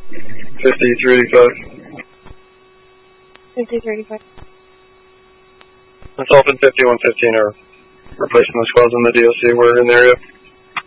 50-385. 50-385. Myself and 5115 are replacing the squads in the DOC. We're in the area.